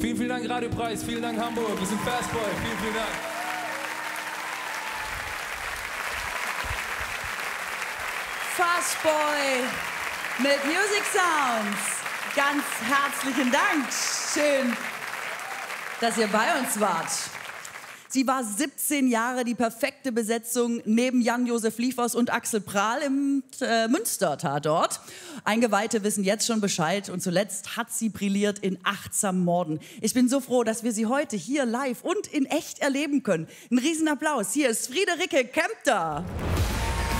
Vielen, vielen Dank Radiopreis, vielen Dank Hamburg, wir sind Fastboy, vielen, vielen Dank. Fastboy mit Music Sounds. Ganz herzlichen Dank. Schön, dass ihr bei uns wart. Sie war 17 Jahre die perfekte Besetzung neben Jan-Josef Liefers und Axel Prahl im Münster-Tatort. Eingeweihte wissen jetzt schon Bescheid und zuletzt hat sie brilliert in Achtsam Morden. Ich bin so froh, dass wir sie heute hier live und in echt erleben können. Ein Riesenapplaus. Hier ist Friederike Kempter.